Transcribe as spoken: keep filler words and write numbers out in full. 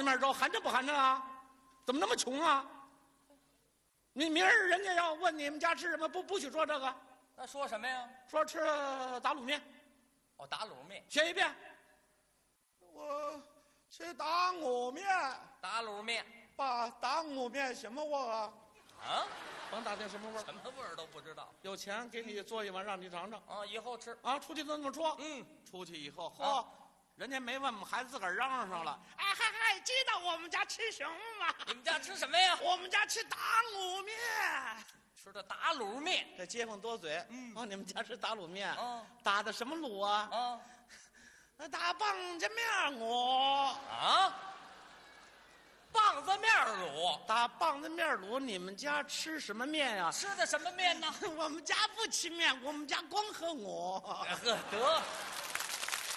子面粥，含着不含着啊？怎么那么穷啊？你明儿人家要问你们家吃什么，不不许说这个， 那说什么呀？ 说吃打卤面。 哦，打卤面。 学一遍。我吃打卤面。 打卤面。 爸，打卤面什么味儿啊？ 啊？ 甭打听什么味儿， 什么味儿都不知道。 有钱给你做一碗，让你尝尝。 啊，以后吃啊，出去都这么说。 嗯， 出去以后，嚯、啊，人家没问我们，孩子自个儿嚷嚷上了。哎嗨嗨，知道我们家吃什么吗？ 你们家吃什么呀？ 我们家吃打卤面。 吃的打卤面。 这街坊多嘴。 嗯， 哦，你们家吃打卤面。 哦， 打的什么卤啊？ 啊， 那打棒子面卤。 啊？棒子面卤。 打棒子面卤，你们家吃什么面呀、啊？ 吃的什么面呢？ 我们家不吃面，我们家光喝我。 呵得。